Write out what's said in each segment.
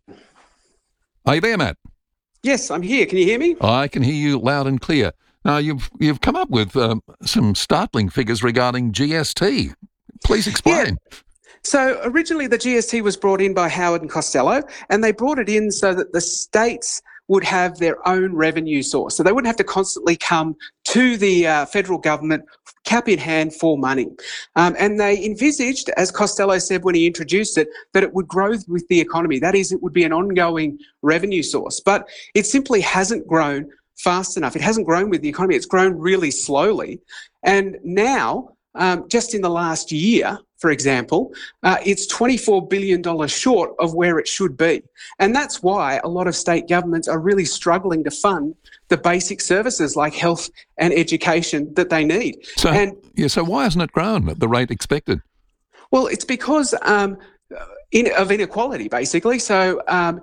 Are you there, Matt? Yes, I'm here. Can you hear me? I can hear you loud and clear. Now, you've come up with some startling figures regarding GST. Please Yeah. explain. So originally the GST was brought in by Howard and Costello, and they brought it in so that the states would have their own revenue source. So they wouldn't have to constantly come to the federal government cap in hand for money. And they envisaged, as Costello said when he introduced it, that it would grow with the economy. That is, it would be an ongoing revenue source. But it simply hasn't grown fast enough. It hasn't grown with the economy. It's grown really slowly. And now, just in the last year, for example, it's $24 billion short of where it should be. And that's why a lot of state governments are really struggling to fund the basic services like health and education that they need. So why hasn't it grown at the rate expected? Well, it's because of inequality, basically. So,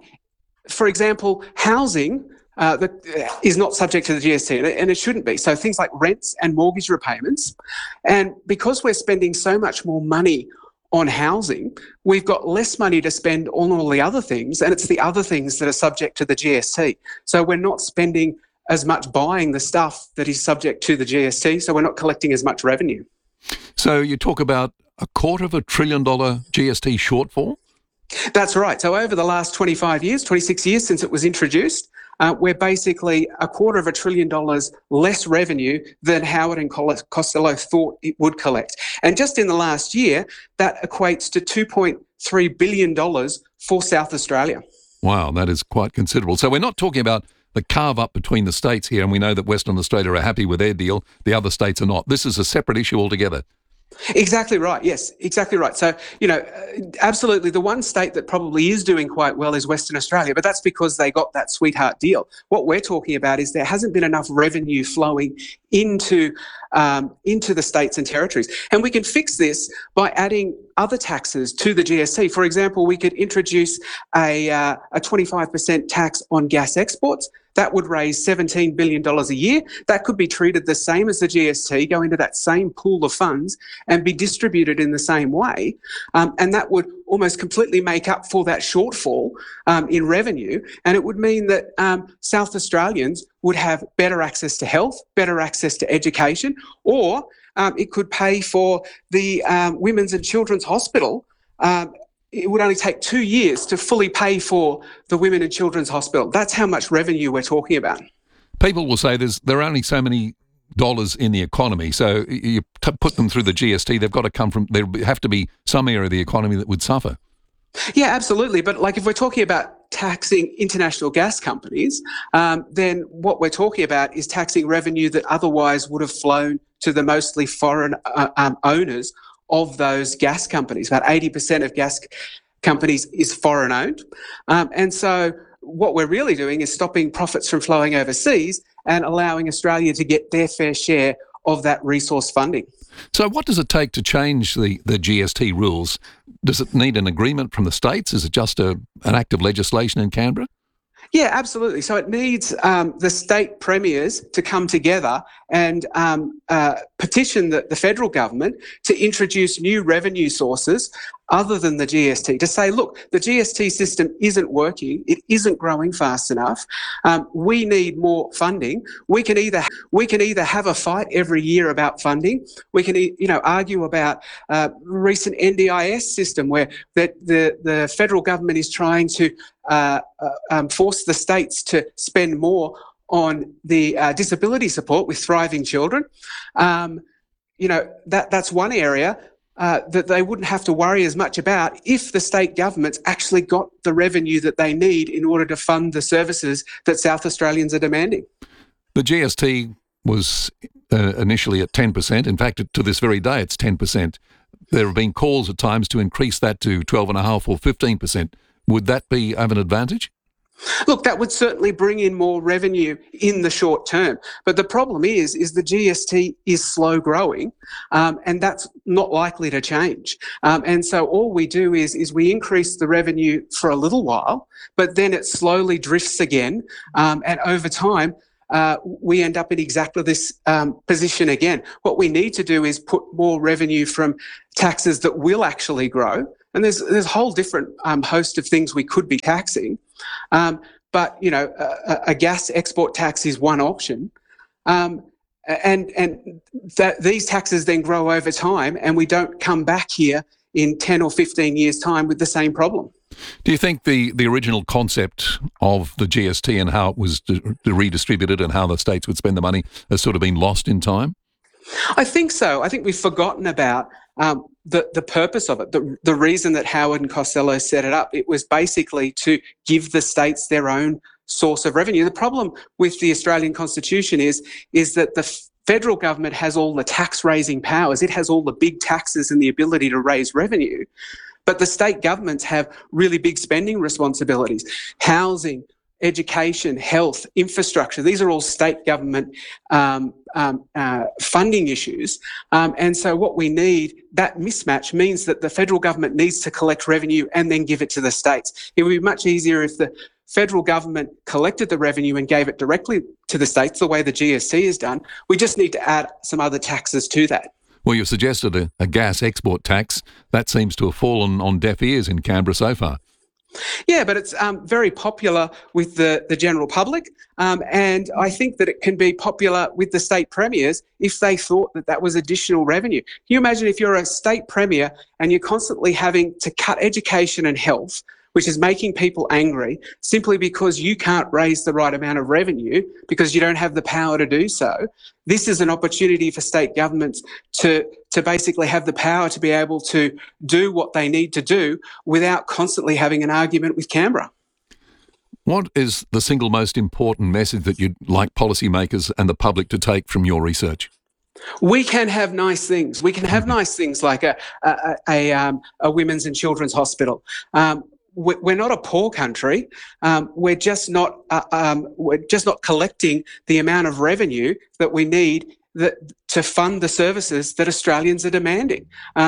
for example, housing that is not subject to the GST, and it shouldn't be. So things like rents and mortgage repayments. And because we're spending so much more money on housing, we've got less money to spend on all the other things, and it's the other things that are subject to the GST. So we're not spending as much buying the stuff that is subject to the GST, so we're not collecting as much revenue. So you talk about $250 billion GST shortfall? That's right. So over the last 25 years, 26 years since it was introduced, we're basically $250 billion less revenue than Howard and Costello thought it would collect. And just in the last year, that equates to $2.3 billion for South Australia. Wow, that is quite considerable. So we're not talking about the carve up between the states here, and we know that Western Australia are happy with their deal. The other states are not. This is a separate issue altogether. Exactly right. Yes, exactly right. So, absolutely the one state that probably is doing quite well is Western Australia, but that's because they got that sweetheart deal. What we're talking about is there hasn't been enough revenue flowing into the states and territories. And we can fix this by adding other taxes to the GST. For example, we could introduce a 25% tax on gas exports. That would raise $17 billion a year. That could be treated the same as the GST, go into that same pool of funds and be distributed in the same way. And that would almost completely make up for that shortfall in revenue. And it would mean that South Australians would have better access to health, better access to education, or it could pay for the Women's and Children's Hospital. It would only take 2 years to fully pay for the Women and Children's Hospital. That's how much revenue we're talking about. People will say there are only so many dollars in the economy, so you put them through the GST, they've got to come from, there have to be some area of the economy that would suffer. Yeah, absolutely. But like if we're talking about taxing international gas companies, then what we're talking about is taxing revenue that otherwise would have flown to the mostly foreign owners of those gas companies. About 80% of gas companies is foreign owned. And so what we're really doing is stopping profits from flowing overseas and allowing Australia to get their fair share of that resource funding. So what does it take to change the GST rules? Does it need an agreement from the states? Is it just an act of legislation in Canberra? Yeah, absolutely. So it needs the state premiers to come together and petition the federal government to introduce new revenue sources other than the GST, to say, look, the GST system isn't working, it isn't growing fast enough, we need more funding. We can either have a fight every year about funding, we can argue about recent NDIS system where the federal government is trying to force the states to spend more on the disability support with thriving children. That's one area that they wouldn't have to worry as much about if the state governments actually got the revenue that they need in order to fund the services that South Australians are demanding. The GST was initially at 10%. In fact, to this very day, it's 10%. There have been calls at times to increase that to 12.5% or 15%. Would that be of an advantage? Look, that would certainly bring in more revenue in the short term. But the problem is the GST is slow growing, and that's not likely to change. And so all we do is we increase the revenue for a little while, but then it slowly drifts again. And over time, we end up in exactly this position again. What we need to do is put more revenue from taxes that will actually grow, And there's a whole different host of things we could be taxing. But, a gas export tax is one option. And that these taxes then grow over time, and we don't come back here in 10 or 15 years' time with the same problem. Do you think the original concept of the GST and how it was redistributed and how the states would spend the money has sort of been lost in time? I think so. I think we've forgotten about the purpose of it, the reason that Howard and Costello set it up. It was basically to give the states their own source of revenue. The problem with the Australian Constitution is that the federal government has all the tax-raising powers. It has all the big taxes and the ability to raise revenue. But the state governments have really big spending responsibilities. Housing, education, health, infrastructure, these are all state government funding issues. And so what we need, that mismatch means that the federal government needs to collect revenue and then give it to the states. It would be much easier if the federal government collected the revenue and gave it directly to the states, the way the GST is done. We just need to add some other taxes to that. Well, you've suggested a gas export tax. That seems to have fallen on deaf ears in Canberra so far. Yeah, but it's very popular with the general public, and I think that it can be popular with the state premiers if they thought that was additional revenue. Can you imagine if you're a state premier and you're constantly having to cut education and health, which is making people angry simply because you can't raise the right amount of revenue because you don't have the power to do so? This is an opportunity for state governments to basically have the power to be able to do what they need to do without constantly having an argument with Canberra. What is the single most important message that you'd like policymakers and the public to take from your research? We can have nice things. We can have nice things like a women's and children's hospital. We're not a poor country. We're just not collecting the amount of revenue that we need to fund the services that Australians are demanding.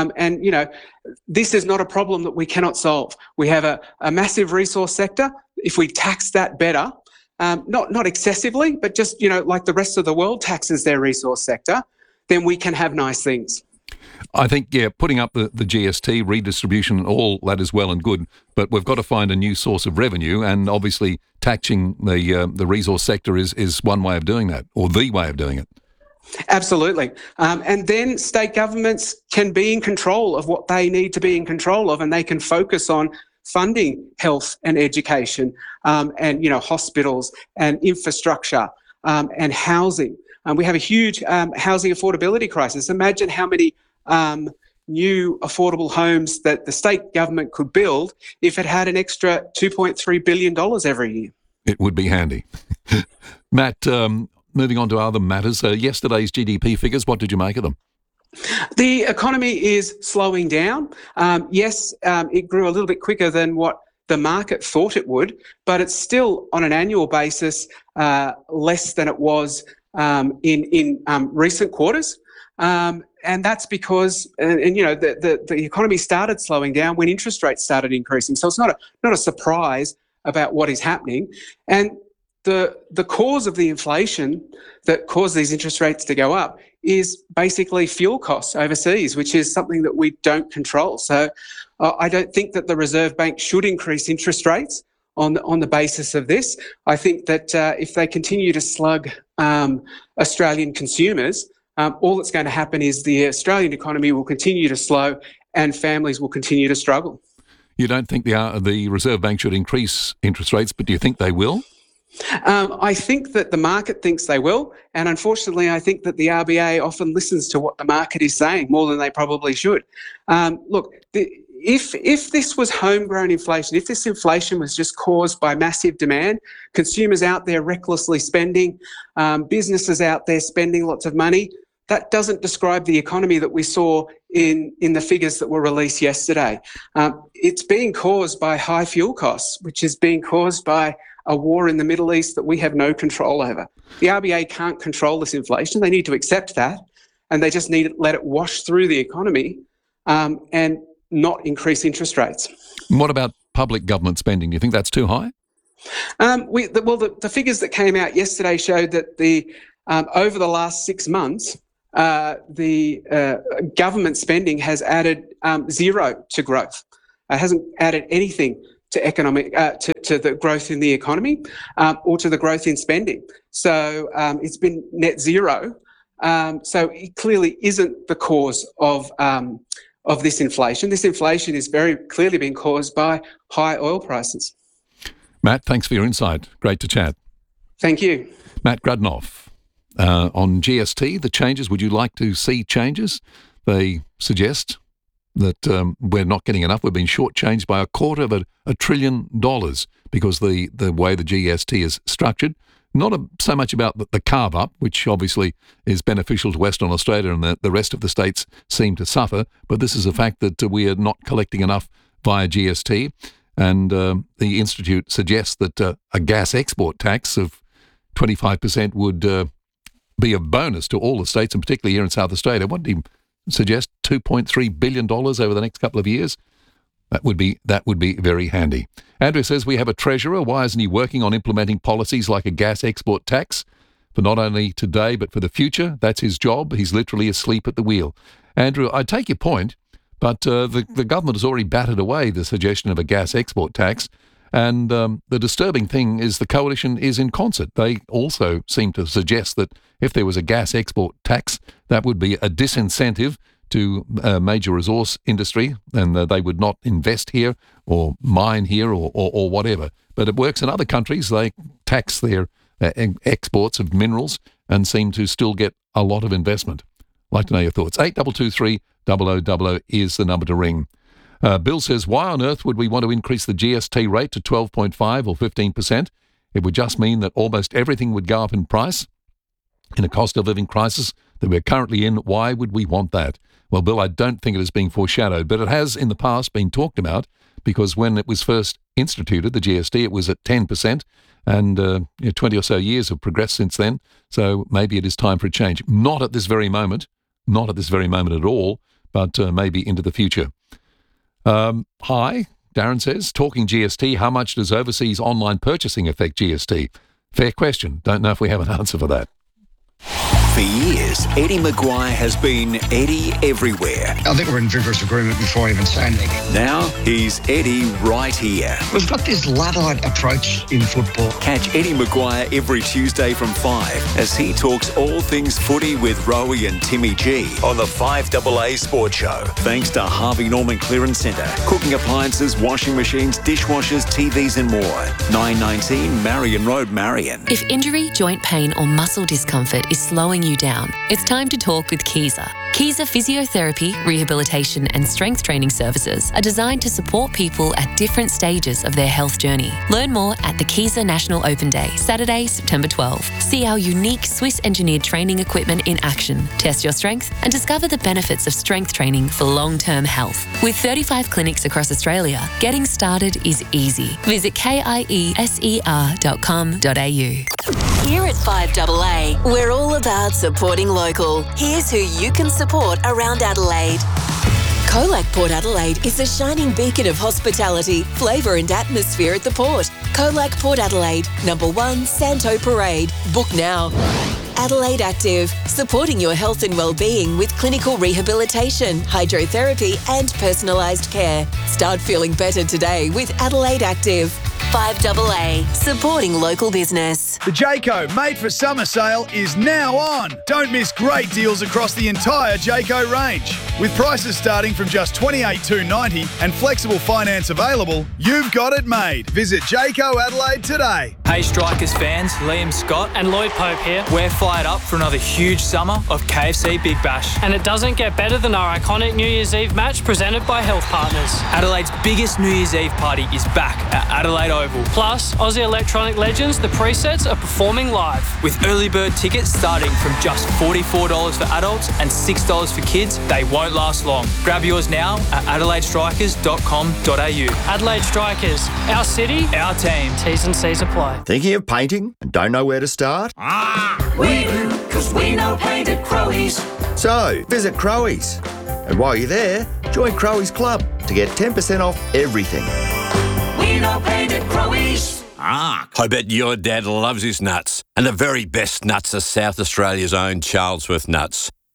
This is not a problem that we cannot solve. We have a massive resource sector. If we tax that better, not excessively, but just like the rest of the world taxes their resource sector, then we can have nice things. I think, putting up the GST, redistribution, all that is well and good, but we've got to find a new source of revenue, and obviously taxing the resource sector is one way of doing that, or the way of doing it. Absolutely. And then state governments can be in control of what they need to be in control of, and they can focus on funding health and education, and hospitals and infrastructure, and housing. We have a huge housing affordability crisis. Imagine how many new affordable homes that the state government could build if it had an extra $2.3 billion every year. It would be handy. Matt, moving on to other matters, yesterday's GDP figures, what did you make of them? The economy is slowing down. Yes, it grew a little bit quicker than what the market thought it would, but it's still on an annual basis less than it was in recent quarters. And that's because, the economy started slowing down when interest rates started increasing. So it's not a surprise about what is happening. And the cause of the inflation that caused these interest rates to go up is basically fuel costs overseas, which is something that we don't control. So I don't think that the Reserve Bank should increase interest rates on the basis of this. I think that if they continue to slug Australian consumers, all that's going to happen is the Australian economy will continue to slow and families will continue to struggle. You don't think the Reserve Bank should increase interest rates, but do you think they will? I think that the market thinks they will, and unfortunately I think that the RBA often listens to what the market is saying more than they probably should. If this was homegrown inflation, if this inflation was just caused by massive demand, consumers out there recklessly spending, businesses out there spending lots of money, that doesn't describe the economy that we saw in the figures that were released yesterday. It's being caused by high fuel costs, which is being caused by a war in the Middle East that we have no control over. The RBA can't control this inflation. They need to accept that, and they just need to let it wash through the economy and not increase interest rates. What about public government spending? Do you think that's too high? The figures that came out yesterday showed that over the last 6 months, the government spending has added zero to growth. It hasn't added anything to economic to the growth in the economy or to the growth in spending. So it's been net zero. So it clearly isn't the cause of this inflation. This inflation is very clearly being caused by high oil prices. Matt, thanks for your insight. Great to chat. Thank you. Matt Grudnoff, on GST, the changes, would you like to see changes? They suggest that we're not getting enough. We've been shortchanged by $250 billion because the way the GST is structured. Not so much about the carve-up, which obviously is beneficial to Western Australia and the rest of the states seem to suffer, but this is a fact that we are not collecting enough via GST. And the Institute suggests that a gas export tax of 25% would be a bonus to all the states, and particularly here in South Australia. What did he suggest? $2.3 billion over the next couple of years? That would be very handy. Andrew says, we have a treasurer. Why isn't he working on implementing policies like a gas export tax for not only today but for the future? That's his job. He's literally asleep at the wheel. Andrew, I take your point, but the government has already batted away the suggestion of a gas export tax. And the disturbing thing is the coalition is in concert. They also seem to suggest that if there was a gas export tax, that would be a disincentive to major resource industry, and they would not invest here or mine here or whatever. But it works in other countries. They tax their exports of minerals and seem to still get a lot of investment. I'd like to know your thoughts. 8223 0000 is the number to ring. Bill says, why on earth would we want to increase the GST rate to 12.5 or 15%? It would just mean that almost everything would go up in price. In a cost of living crisis that we're currently in, why would we want that? Well, Bill, I don't think it is being foreshadowed, but it has in the past been talked about, because when it was first instituted, the GST, it was at 10%, and 20 or so years have progressed since then, so maybe it is time for a change. Not at this very moment at all, but maybe into the future. Hi, Darren says, talking GST, how much does overseas online purchasing affect GST? Fair question. Don't know if we have an answer for that. For years, Eddie Maguire has been Eddie everywhere. I think we're in vigorous agreement before I even say anything. Now he's Eddie right here. We've got this Luddite approach in football. Catch Eddie Maguire every Tuesday from 5 as he talks all things footy with Rowie and Timmy G on the 5AA Sports Show. Thanks to Harvey Norman Clearance Centre. Cooking appliances, washing machines, dishwashers, TVs and more. 919 Marion Road, Marion. If injury, joint pain or muscle discomfort is slowing you down, it's time to talk with Kiesa. Kiesa Physiotherapy, Rehabilitation and Strength Training Services are designed to support people at different stages of their health journey. Learn more at the Kiesa National Open Day, Saturday, September 12. See our unique Swiss-engineered training equipment in action, test your strength and discover the benefits of strength training for long-term health. With 35 clinics across Australia, getting started is easy. Visit kieser.com.au. Here at 5AA, we're all about supporting local. Here's who you can support around Adelaide. Colac Port Adelaide is a shining beacon of hospitality, flavour and atmosphere at the port. Colac Port Adelaide, number 1 Santo Parade. Book now. Adelaide Active, supporting your health and well-being with clinical rehabilitation, hydrotherapy and personalised care. Start feeling better today with Adelaide Active. 5AA, supporting local business. The Jayco Made for Summer sale is now on. Don't miss great deals across the entire Jayco range. With prices starting from just $28,290 and flexible finance available, you've got it made. Visit Jayco Adelaide today. Hey Strikers fans, Liam Scott and Lloyd Pope here. We're fired up for another huge summer of KFC Big Bash. And it doesn't get better than our iconic New Year's Eve match presented by Health Partners. Adelaide's biggest New Year's Eve party is back at Adelaide Oval. Plus, Aussie electronic legends, The Presets, are performing live. With early bird tickets starting from just $44 for adults and $6 for kids, they won't last long. Grab yours now at adelaidestrikers.com.au. Adelaide Strikers, our city, our team. T's and C's apply. Thinking of painting and don't know where to start? We do, because we know paint at Crowies. So, visit Crowies. And while you're there, join Crowies Club to get 10% off everything. We know paint at Crowies. I bet your dad loves his nuts. And the very best nuts are South Australia's own Charlesworth nuts.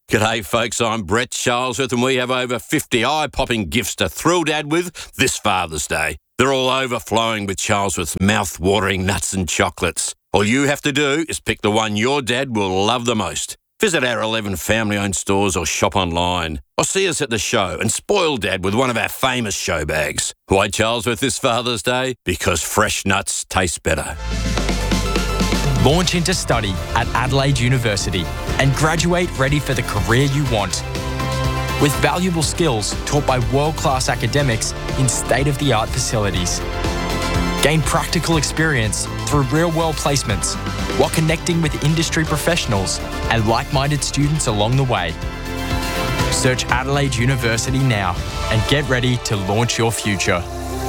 G'day folks, I'm Brett Charlesworth and we have over 50 eye-popping gifts to thrill Dad with this Father's Day. They're all overflowing with Charlesworth's mouth-watering nuts and chocolates. All you have to do is pick the one your dad will love the most. Visit our 11 family-owned stores or shop online. Or see us at the show and spoil Dad with one of our famous show bags. Why Charlesworth this Father's Day? Because fresh nuts taste better. Launch into study at Adelaide University and graduate ready for the career you want. With valuable skills taught by world-class academics in state-of-the-art facilities. Gain practical experience through real-world placements while connecting with industry professionals and like-minded students along the way. Search Adelaide University now and get ready to launch your future.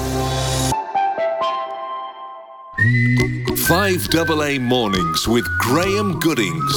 5AA Mornings with Graham Goodings.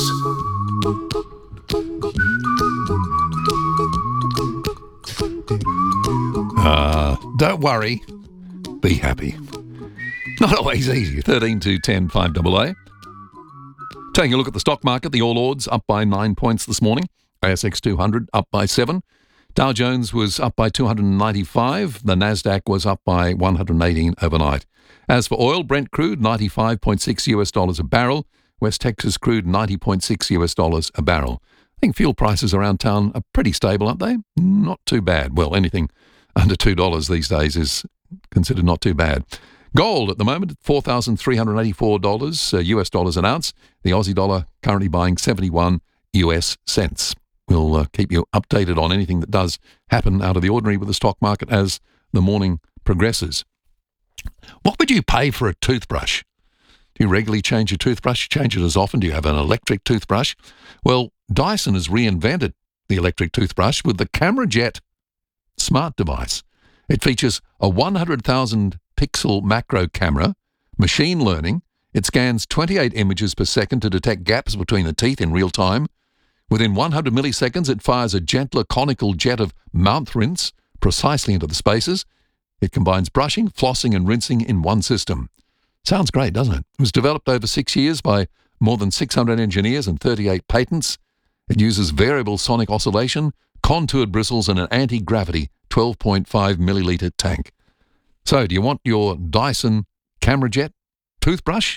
Don't worry, be happy. Not always easy. 13 to 10, 5AA. Taking a look at the stock market, the All Ords up by 9 points this morning. ASX 200 up by 7. Dow Jones was up by 295. The Nasdaq was up by 118 overnight. As for oil, Brent crude $95.6 US a barrel. West Texas crude $90.6 US a barrel. I think fuel prices around town are pretty stable, aren't they? Not too bad. Well, anything under $2 these days is considered not too bad. Gold at the moment, $4,384 US dollars an ounce. The Aussie dollar currently buying 71 US cents. We'll keep you updated on anything that does happen out of the ordinary with the stock market as the morning progresses. What would you pay for a toothbrush? Do you regularly change your toothbrush? Change it as often? Do you have an electric toothbrush? Well, Dyson has reinvented the electric toothbrush with the Camera Jet smart device. It features a 100,000 pixel macro camera, machine learning. It scans 28 images per second to detect gaps between the teeth in real time. Within 100 milliseconds, it fires a gentler conical jet of mouth rinse precisely into the spaces. It combines brushing, flossing and rinsing in one system. Sounds great, doesn't it? It was developed over 6 years by more than 600 engineers and 38 patents. It uses variable sonic oscillation, contoured bristles and an anti-gravity 12.5 millilitre tank. So, do you want your Dyson Camera Jet toothbrush?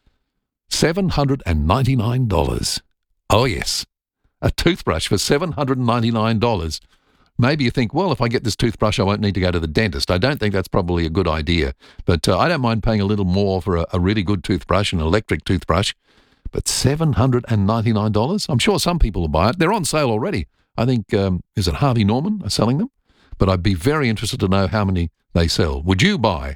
$799. Oh yes, a toothbrush for $799. Maybe you think, well, if I get this toothbrush, I won't need to go to the dentist. I don't think that's probably a good idea. But I don't mind paying a little more for a really good toothbrush, an electric toothbrush. But $799? I'm sure some people will buy it. They're on sale already. I think, is it Harvey Norman are selling them? But I'd be very interested to know how many they sell. Would you buy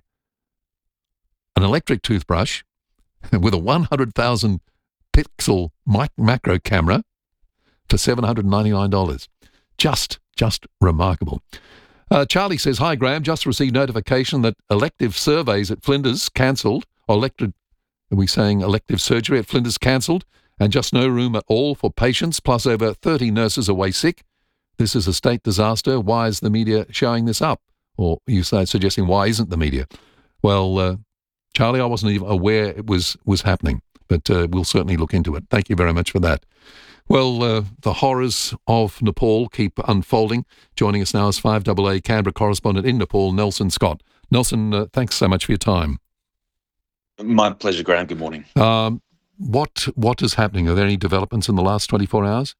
an electric toothbrush with a 100,000 pixel macro camera for $799? Just remarkable. Charlie says, hi Graham, just received notification that elective surveys at Flinders cancelled, or elective surgery at Flinders cancelled, and just no room at all for patients, plus over 30 nurses away sick. This is a state disaster. Why is the media showing this up? Or you say suggesting why isn't the media? Well, Charlie, I wasn't even aware it was happening, but we'll certainly look into it. Thank you very much for that. Well, the horrors of Nepal keep unfolding. Joining us now is 5AA Canberra correspondent in Nepal, Nelson Scott. Nelson, thanks so much for your time. My pleasure, Graham. Good morning. What is happening? Are there any developments in the last 24 hours?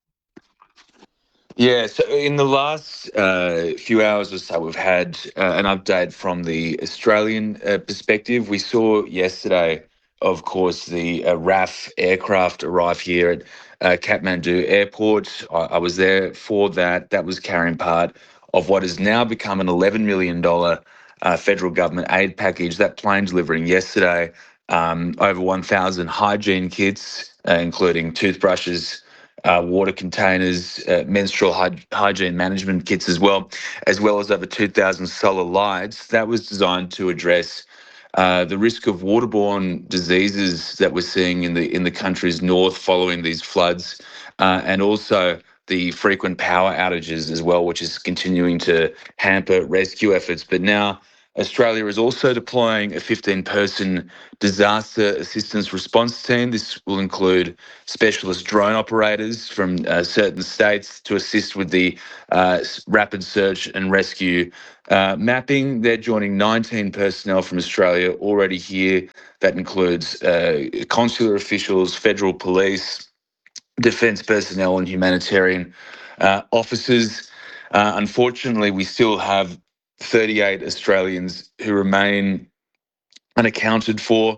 Yeah, so in the last few hours or so, we've had an update from the Australian perspective. We saw yesterday, of course, the RAF aircraft arrive here at Kathmandu Airport. I was there for that. That was carrying part of what has now become an $11 million federal government aid package. That plane delivering yesterday over 1,000 hygiene kits, including toothbrushes, water containers, menstrual hygiene management kits as well as over 2,000 solar lights. That was designed to address the risk of waterborne diseases that we're seeing in the country's north following these floods, and also the frequent power outages as well, which is continuing to hamper rescue efforts. But now Australia is also deploying a 15-person disaster assistance response team. This will include specialist drone operators from certain states to assist with the rapid search and rescue mapping. They're joining 19 personnel from Australia already here. That includes consular officials, federal police, defence personnel and humanitarian officers. Unfortunately, we still have 38 Australians who remain unaccounted for.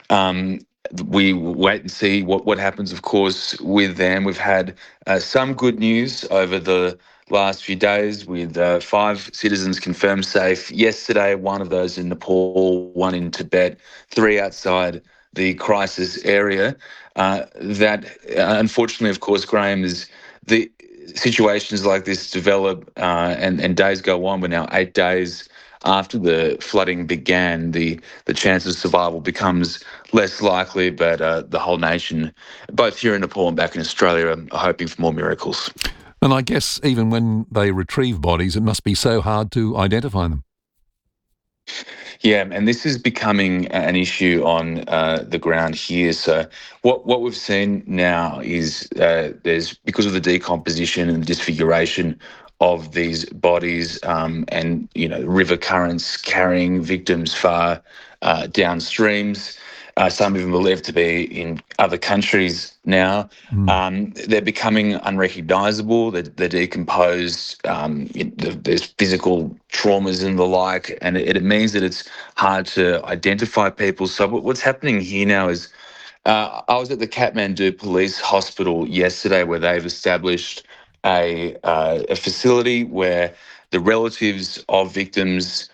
We wait and see what happens, of course, with them. We've had some good news over the last few days with 5 citizens confirmed safe yesterday, one of those in Nepal, one in Tibet, 3 outside the crisis area. That unfortunately, of course, Graham, is the situations like this develop and days go on. We're now 8 days after the flooding began. The chance of survival becomes less likely, but the whole nation, both here in Nepal and back in Australia, are hoping for more miracles. And I guess even when they retrieve bodies, it must be so hard to identify them. Yeah, and this is becoming an issue on the ground here. So what we've seen now is there's, because of the decomposition and disfiguration of these bodies, and river currents carrying victims far downstreams. Some of them believed to be in other countries now. They're becoming unrecognisable. They're decomposed. There's physical traumas and the like, and it means that it's hard to identify people. So what's happening here now is I was at the Kathmandu Police Hospital yesterday, where they've established a facility where the relatives of victims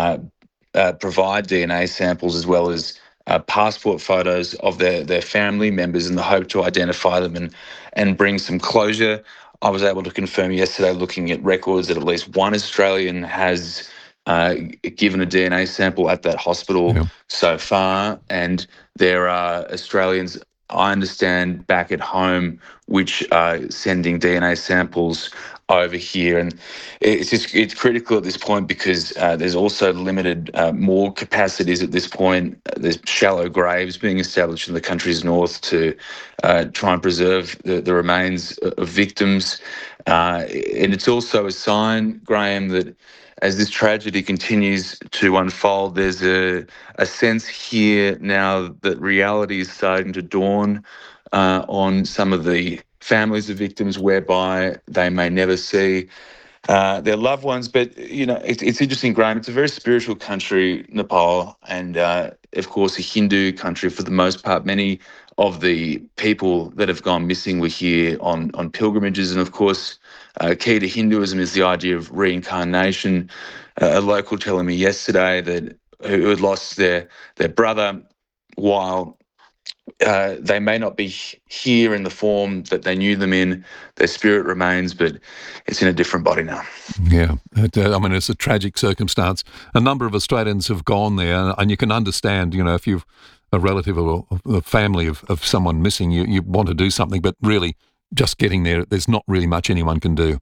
provide DNA samples as well as passport photos of their family members in the hope to identify them and bring some closure. I was able to confirm yesterday, looking at records, that at least one Australian has given a DNA sample at that hospital so far, and there are Australians, I understand, back at home which are sending DNA samples over here. And it's critical at this point because there's also limited morgue capacities at this point. There's shallow graves being established in the country's north to try and preserve the remains of victims. And it's also a sign, Graham, that as this tragedy continues to unfold, there's a sense here now that reality is starting to dawn on some of the families of victims, whereby they may never see their loved ones. But, it's interesting, Graham. It's a very spiritual country, Nepal, and, of course, a Hindu country for the most part. Many of the people that have gone missing were here on pilgrimages. And, of course, key to Hinduism is the idea of reincarnation. A local telling me yesterday that who had lost their brother, while they may not be here in the form that they knew them in, their spirit remains, but it's in a different body now. Yeah, it's a tragic circumstance. A number of Australians have gone there, and you can understand, if you've a relative or a family of someone missing, you want to do something, but really just getting there, there's not really much anyone can do.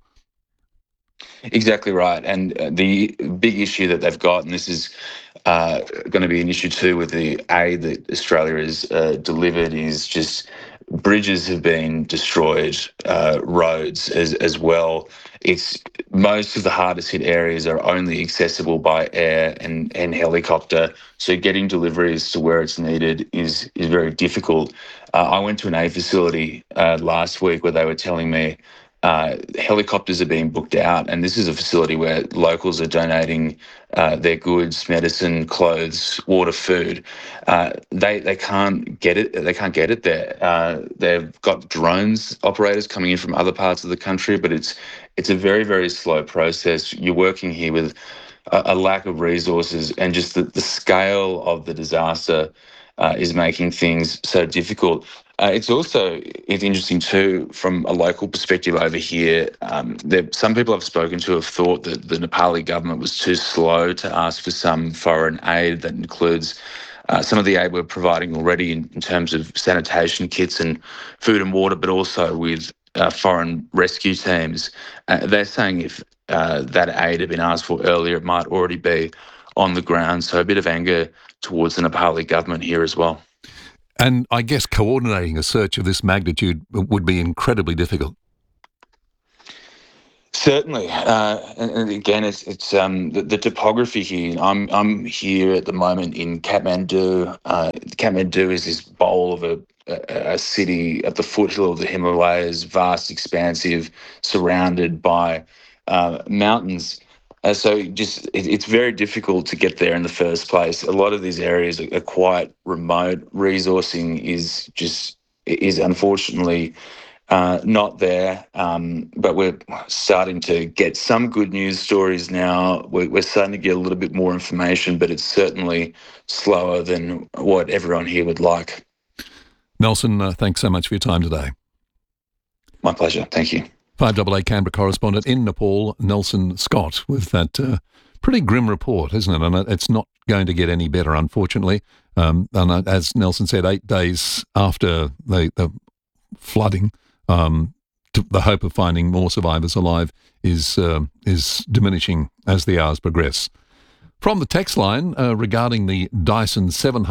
Exactly right. And the big issue that they've got, and this is going to be an issue too with the aid that Australia has delivered, is just bridges have been destroyed, roads as well. It's most of the hardest hit areas are only accessible by air and helicopter. So getting deliveries to where it's needed is very difficult. I went to an aid facility last week where they were telling me helicopters are being booked out, and this is a facility where locals are donating their goods, medicine, clothes, water, food. They can't get it. They can't get it there. They've got drones operators coming in from other parts of the country, but it's a very, very slow process. You're working here with a lack of resources, and just the scale of the disaster is making things so difficult. It's interesting too, from a local perspective over here. Some people I've spoken to have thought that the Nepali government was too slow to ask for some foreign aid. That includes some of the aid we're providing already in terms of sanitation kits and food and water, but also with foreign rescue teams. They're saying if that aid had been asked for earlier, it might already be on the ground. So a bit of anger towards the Nepali government here as well. And I guess coordinating a search of this magnitude would be incredibly difficult. Certainly, and again, it's the topography here. I'm here at the moment in Kathmandu. Kathmandu is this bowl of a city at the foothill of the Himalayas, vast, expansive, surrounded by mountains. So it's very difficult to get there in the first place. A lot of these areas are quite remote. Resourcing is unfortunately not there, but we're starting to get some good news stories now. We're starting to get a little bit more information, but it's certainly slower than what everyone here would like. Nelson, thanks so much for your time today. My pleasure. Thank you. 5AA Canberra correspondent in Nepal, Nelson Scott, with that pretty grim report, isn't it? And it's not going to get any better, unfortunately. And as Nelson said, 8 days after the flooding, the hope of finding more survivors alive is diminishing as the hours progress. From the text line regarding the Dyson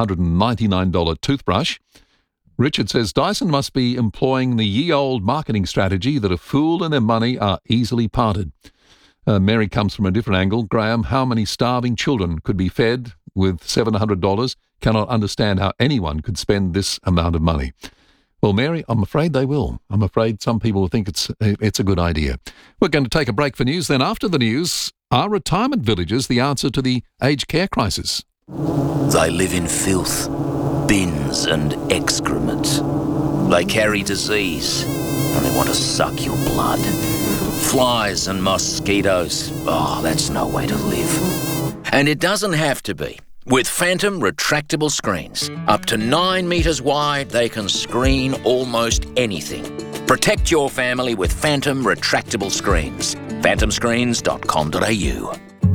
$799 toothbrush, Richard says Dyson must be employing the ye-old marketing strategy that a fool and their money are easily parted. Mary comes from a different angle. Graham, how many starving children could be fed with $700? Cannot understand how anyone could spend this amount of money. Well, Mary, I'm afraid they will. I'm afraid some people think it's a good idea. We're going to take a break for news. Then after the news, are retirement villages the answer to the aged care crisis? They live in filth, bins and excrement. They carry disease and they want to suck your blood. Flies and mosquitoes. Oh, that's no way to live. And it doesn't have to be. With Phantom retractable screens, up to 9 metres wide, they can screen almost anything. Protect your family with Phantom retractable screens. phantomscreens.com.au.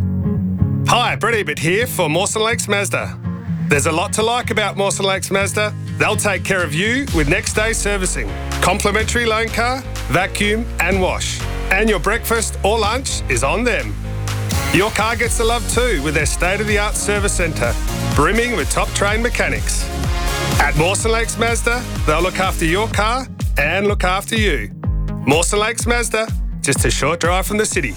Hi, Brett Ebert here for Mawson Lakes Mazda. There's a lot to like about Mawson Lakes Mazda. They'll take care of you with next day servicing, complimentary loan car, vacuum and wash. And your breakfast or lunch is on them. Your car gets the love too with their state-of-the-art service centre, brimming with top-trained mechanics. At Mawson Lakes Mazda, they'll look after your car and look after you. Mawson Lakes Mazda, just a short drive from the city.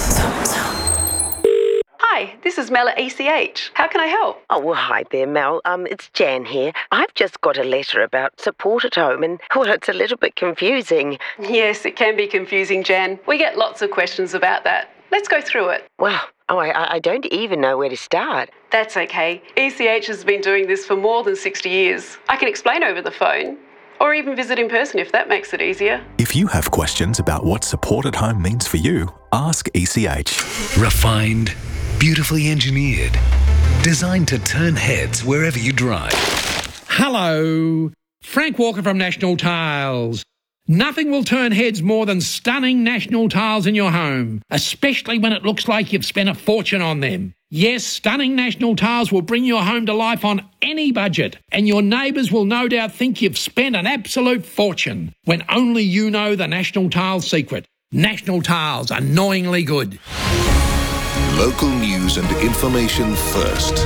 Hi, this is Mel at ECH. How can I help? Oh, well, hi there, Mel. It's Jan here. I've just got a letter about support at home and, well, it's a little bit confusing. Yes, it can be confusing, Jan. We get lots of questions about that. Let's go through it. Well, I don't even know where to start. That's okay. ECH has been doing this for more than 60 years. I can explain over the phone, or even visit in person if that makes it easier. If you have questions about what support at home means for you, ask ECH. Refined, beautifully engineered, designed to turn heads wherever you drive. Hello, Frank Walker from National Tiles. Nothing will turn heads more than stunning National Tiles in your home, especially when it looks like you've spent a fortune on them. Yes, stunning National Tiles will bring your home to life on any budget, and your neighbours will no doubt think you've spent an absolute fortune, when only you know the National Tiles secret. National Tiles, annoyingly good. Local news and information first.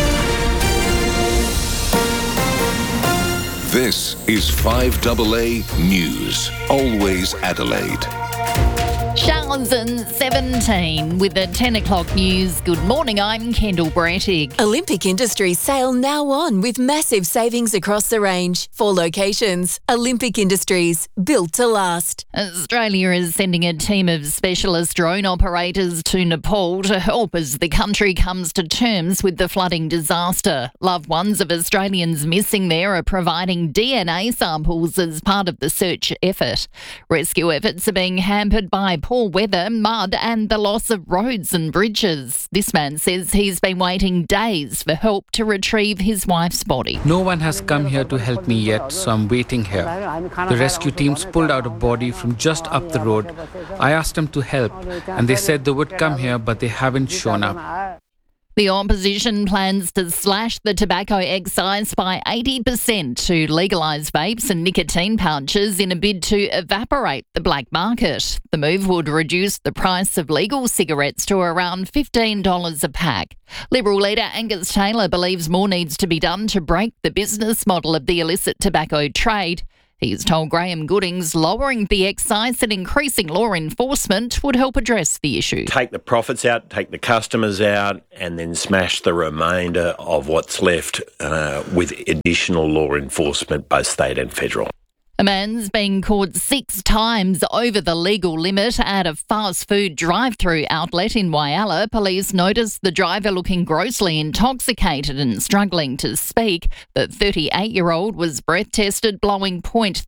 This is 5AA News, always Adelaide. Showers and 17 with the 10 o'clock news. Good morning, I'm Kendall Brettig. Olympic Industries sale now on with massive savings across the range. 4 locations. Olympic Industries, built to last. Australia is sending a team of specialist drone operators to Nepal to help as the country comes to terms with the flooding disaster. Loved ones of Australians missing there are providing DNA samples as part of the search effort. Rescue efforts are being hampered by poor weather, mud and the loss of roads and bridges. This man says he's been waiting days for help to retrieve his wife's body. No one has come here to help me yet, so I'm waiting here. The rescue teams pulled out a body from just up the road. I asked them to help and they said they would come here, but they haven't shown up. The opposition plans to slash the tobacco excise by 80% to legalise vapes and nicotine pouches in a bid to evaporate the black market. The move would reduce the price of legal cigarettes to around $15 a pack. Liberal leader Angus Taylor believes more needs to be done to break the business model of the illicit tobacco trade. He's told Graham Goodings lowering the excise and increasing law enforcement would help address the issue. Take the profits out, take the customers out, and then smash the remainder of what's left with additional law enforcement, both state and federal. A man's been caught 6 times over the legal limit at a fast food drive-through outlet in Whyalla. Police noticed the driver looking grossly intoxicated and struggling to speak. The 38-year-old was breath tested, blowing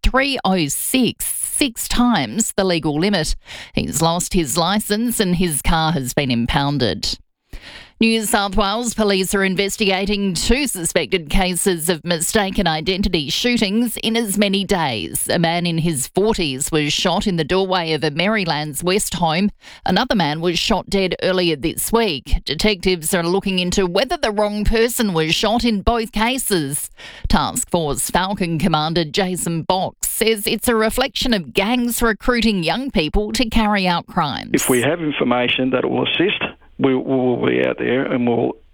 .306, 6 times the legal limit. He's lost his licence and his car has been impounded. New South Wales police are investigating 2 suspected cases of mistaken identity shootings in as many days. A man in his 40s was shot in the doorway of a Maryland's West home. Another man was shot dead earlier this week. Detectives are looking into whether the wrong person was shot in both cases. Task Force Falcon Commander Jason Box says it's a reflection of gangs recruiting young people to carry out crimes. If we have information that will assist, we will be out there and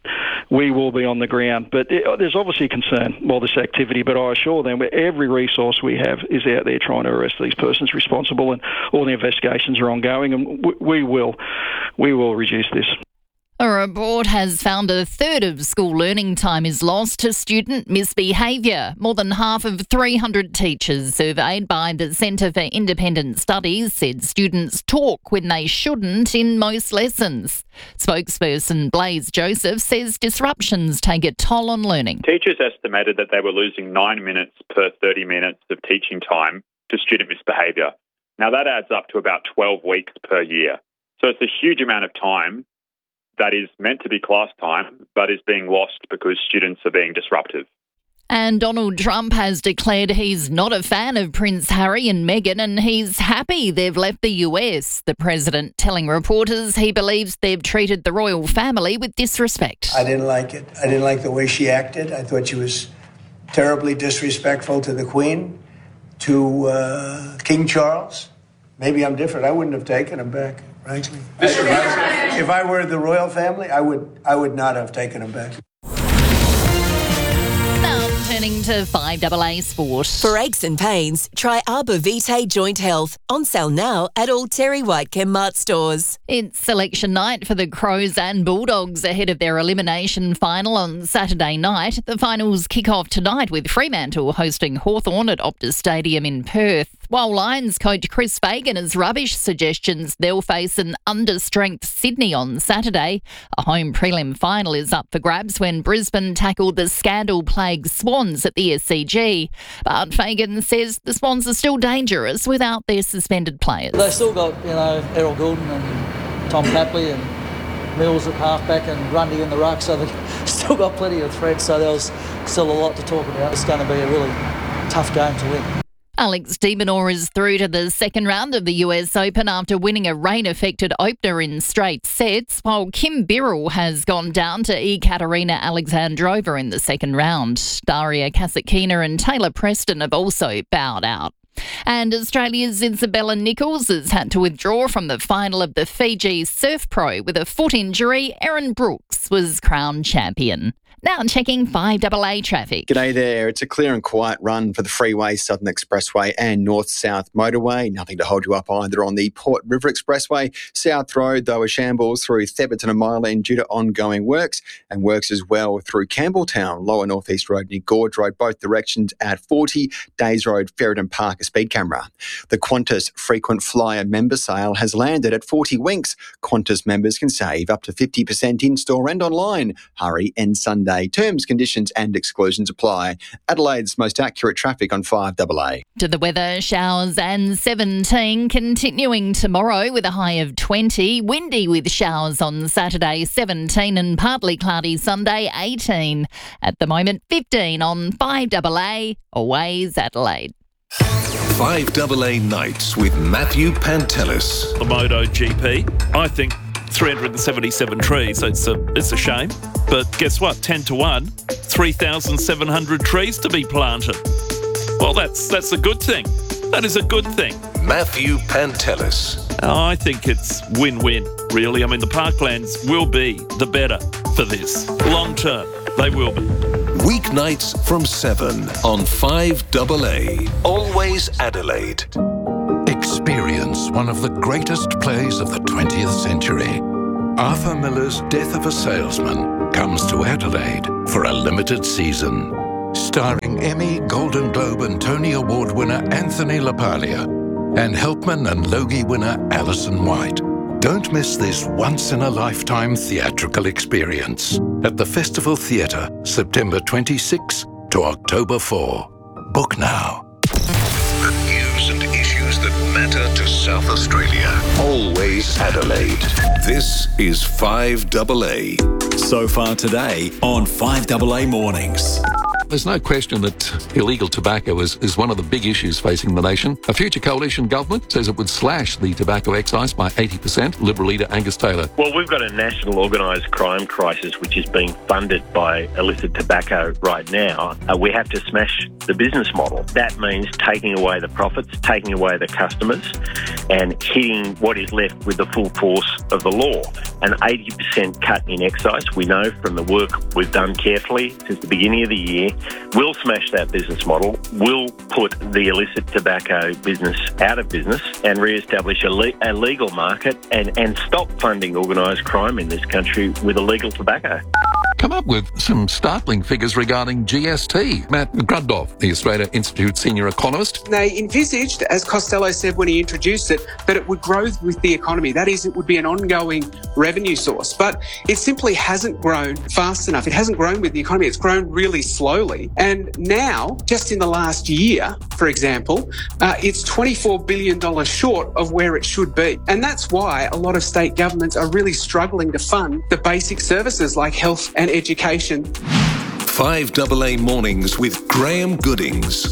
we will be on the ground. But there's obviously concern while this activity, but I assure them every resource we have is out there trying to arrest these persons responsible, and all the investigations are ongoing, and we will reduce this. A report has found a third of school learning time is lost to student misbehaviour. More than half of 300 teachers surveyed by the Centre for Independent Studies said students talk when they shouldn't in most lessons. Spokesperson Blaise Joseph says disruptions take a toll on learning. Teachers estimated that they were losing 9 minutes per 30 minutes of teaching time to student misbehaviour. Now that adds up to about 12 weeks per year. So it's a huge amount of time that is meant to be class time, but is being lost because students are being disruptive. And Donald Trump has declared he's not a fan of Prince Harry and Meghan, and he's happy they've left the US. The president telling reporters he believes they've treated the royal family with disrespect. I didn't like it. I didn't like the way she acted. I thought she was terribly disrespectful to the Queen, to King Charles. Maybe I'm different. I wouldn't have taken him back, frankly. If I were the royal family, I would not have taken him back. Now turning to 5AA Sport. For aches and pains, try Arbor Vitae Joint Health. On sale now at all Terry White Chemmart stores. It's selection night for the Crows and Bulldogs ahead of their elimination final on Saturday night. The finals kick off tonight with Fremantle hosting Hawthorn at Optus Stadium in Perth. While Lions coach Chris Fagan has rubbish suggestions they'll face an understrength Sydney on Saturday. A home prelim final is up for grabs when Brisbane tackled the scandal-plagued Swans at the SCG. But Fagan says the Swans are still dangerous without their suspended players. They still got, Errol Goulden and Tom Papley and Mills at halfback and Grundy in the ruck, so they've still got plenty of threats, so there was still a lot to talk about. It's going to be a really tough game to win. Alex de Minaur is through to the second round of the US Open after winning a rain-affected opener in straight sets, while Kim Birrell has gone down to Ekaterina Alexandrova in the second round. Daria Kasatkina and Taylor Preston have also bowed out. And Australia's Isabella Nichols has had to withdraw from the final of the Fiji Surf Pro with a foot injury. Erin Brooks was crowned champion. Now checking 5AA traffic. G'day there. It's a clear and quiet run for the Freeway, Southern Expressway and North-South Motorway. Nothing to hold you up either on the Port River Expressway. South Road, though, a shambles through Theberton and Mile End due to ongoing works, and works as well through Campbelltown, Lower North East Road near Gorge Road, both directions at 40. Days Road, Ferryton Park, a speed camera. The Qantas frequent flyer member sale has landed at 40 Winks. Qantas members can save up to 50% in-store and online. Hurry and Sunday. Terms, conditions and exclusions apply. Adelaide's most accurate traffic on 5AA. To the weather, showers and 17 continuing tomorrow with a high of 20. Windy with showers on Saturday, 17, and partly cloudy Sunday, 18. At the moment, 15 on 5AA, Always Adelaide. 5AA Nights with Matthew Pantelis. The MotoGP, I think 377 trees. It's a shame. But guess what? 10 to 1, 3,700 trees to be planted. Well, that's a good thing. That is a good thing. Matthew Pantelis. I think it's win-win, really. I mean, the parklands will be the better for this. Long term, they will be. Weeknights from 7 on 5AA. Always Adelaide. Experience one of the greatest plays of the 20th century. Arthur Miller's Death of a Salesman comes to Adelaide for a limited season. Starring Emmy, Golden Globe and Tony Award winner Anthony LaPaglia and Helpman and Logie winner Alison White. Don't miss this once-in-a-lifetime theatrical experience at the Festival Theatre, September 26 to October 4. Book now. The news and issues that matter to South Australia. Always Adelaide. This is 5AA. So far today on 5AA Mornings. There's no question that illegal tobacco is one of the big issues facing the nation. A future coalition government says it would slash the tobacco excise by 80%. Liberal leader Angus Taylor. Well, we've got a national organised crime crisis which is being funded by illicit tobacco right now. We have to smash the business model. That means taking away the profits, taking away the customers and hitting what is left with the full force of the law. An 80% cut in excise, we know from the work we've done carefully since the beginning of the year, will smash that business model, will put the illicit tobacco business out of business and re-establish a legal market and stop funding organised crime in this country with illegal tobacco. Come up with some startling figures regarding GST. Matt Grundoff, the Australia Institute senior economist. They envisaged, as Costello said when he introduced it, that it would grow with the economy. That is, it would be an ongoing revenue source. But it simply hasn't grown fast enough. It hasn't grown with the economy. It's grown really slowly. And now, just in the last year, for example, it's $24 billion short of where it should be. And that's why a lot of state governments are really struggling to fund the basic services like health and education. 5AA Mornings with Graham Goodings.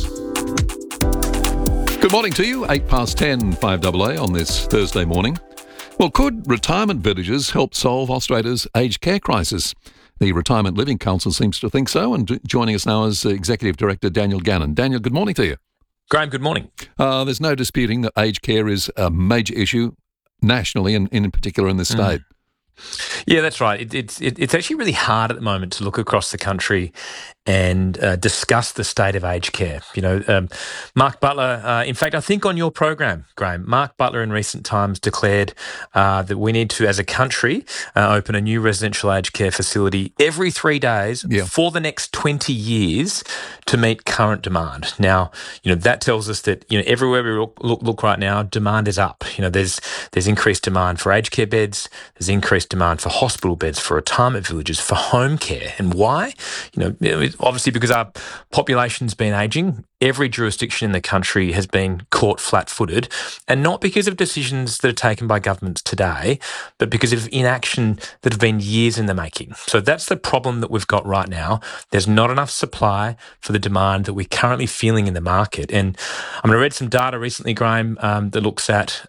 Good morning to you. 10:08, 5AA on this Thursday morning. Well, could retirement villages help solve Australia's aged care crisis? The Retirement Living Council seems to think so, and joining us now is Executive Director Daniel Gannon. Daniel, good morning to you. Graham, good morning. There's no disputing that aged care is a major issue nationally and in particular in this state. Yeah, that's right. It's actually really hard at the moment to look across the country and discuss the state of aged care. You know, Mark Butler, in fact, I think on your program, Graham, Mark Butler in recent times declared that we need to, as a country, open a new residential aged care facility every 3 days for the next 20 years to meet current demand. Now, you know, that tells us that, you know, everywhere we look right now, demand is up. You know, there's increased demand for aged care beds, there's increased demand for hospital beds, for retirement villages, for home care. And why? You know, obviously because our population's been ageing. Every jurisdiction in the country has been caught flat-footed, and not because of decisions that are taken by governments today, but because of inaction that have been years in the making. So that's the problem that we've got right now. There's not enough supply for the demand that we're currently feeling in the market. And I read some data recently, Graham, that looks at,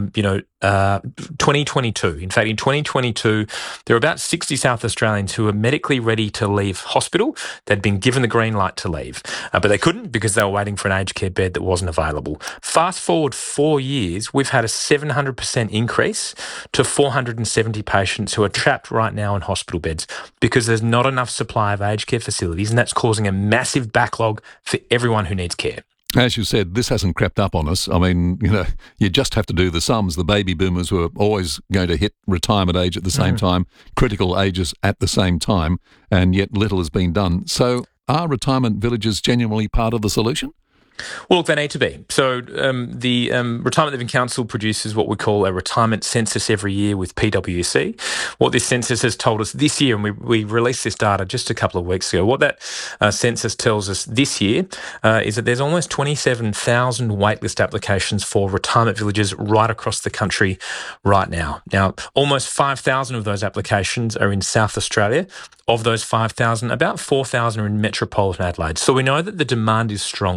2022. In fact, in 2022, there were about 60 South Australians who were medically ready to leave hospital. They'd been given the green light to leave, but they couldn't because they were waiting for an aged care bed that wasn't available. Fast forward 4 years, we've had a 700% increase to 470 patients who are trapped right now in hospital beds because there's not enough supply of aged care facilities, and that's causing a massive backlog for everyone who needs care. As you said, this hasn't crept up on us. I mean, you know, you just have to do the sums. The baby boomers were always going to hit retirement age at the same time, critical ages at the same time, and yet little has been done. So are retirement villages genuinely part of the solution? Well, look, they need to be. So the Retirement Living Council produces what we call a retirement census every year with PwC. What this census has told us this year, and we released this data just a couple of weeks ago, what that census tells us this year is that there's almost 27,000 waitlist applications for retirement villages right across the country right now. Now, almost 5,000 of those applications are in South Australia. Of those 5,000, about 4,000 are in metropolitan Adelaide. So we know that the demand is strong. We know that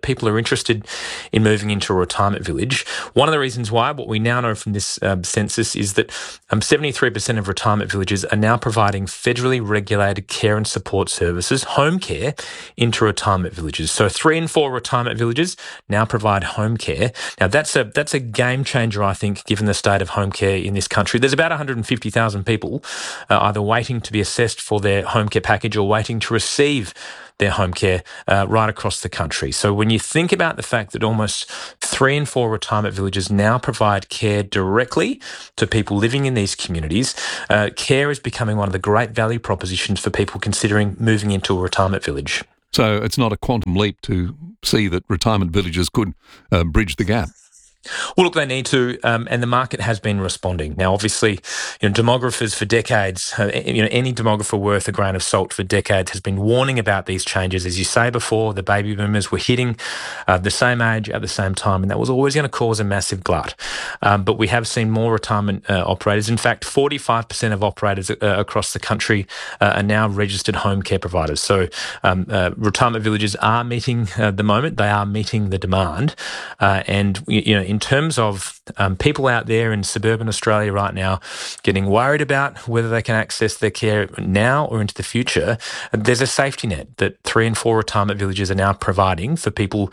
people are interested in moving into a retirement village. One of the reasons why, what we now know from this census, is that 73% of retirement villages are now providing federally regulated care and support services, home care, into retirement villages. So 3 in 4 retirement villages now provide home care. Now that's a game changer, I think, given the state of home care in this country. There's about 150,000 people either waiting to be assessed for their home care package or waiting to receive their home care right across the country. So when you think about the fact that almost 3 in 4 retirement villages now provide care directly to people living in these communities, care is becoming one of the great value propositions for people considering moving into a retirement village. So it's not a quantum leap to see that retirement villages could bridge the gap. Well, look, they need to, and the market has been responding. Now, obviously, demographers for decades, any demographer worth a grain of salt for decades has been warning about these changes. As you say before, the baby boomers were hitting the same age at the same time, and that was always going to cause a massive glut. But we have seen more retirement operators. In fact, 45% of operators across the country are now registered home care providers. So retirement villages are meeting the moment. They are meeting the demand. And, in terms of people out there in suburban Australia right now getting worried about whether they can access their care now or into the future, there's a safety net that 3 in 4 retirement villages are now providing for people